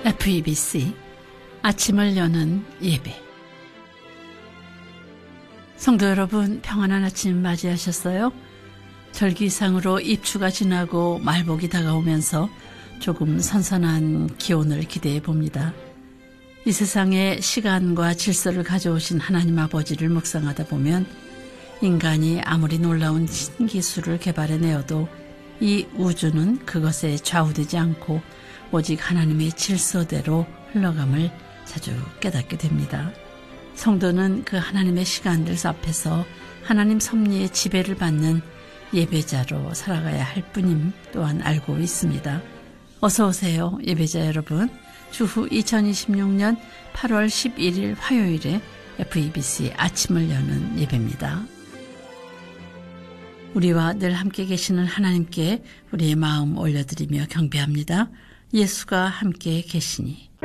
FEBC 아침을 여는 예배. 성도 여러분, 평안한 아침 맞이하셨어요? 절기상으로 입추가 지나고 말복이 다가오면서 조금 선선한 기온을 기대해 봅니다. 이 세상에 시간과 질서를 가져오신 하나님 아버지를 묵상하다 보면 인간이 아무리 놀라운 신기술을 개발해내어도 이 우주는 그것에 좌우되지 않고 오직 하나님의 질서대로 흘러감을 자주 깨닫게 됩니다. 성도는 그 하나님의 시간들 앞에서 하나님 섭리의 지배를 받는 예배자로 살아가야 할 뿐임 또한 알고 있습니다. 어서 오세요, 예배자 여러분. 주후 2026년 8월 11일 화요일에 FEBC 아침을 여는 예배입니다. 우리와 늘 함께 계시는 하나님께 우리의 마음 올려드리며 경배합니다. 예수가 함께 계시니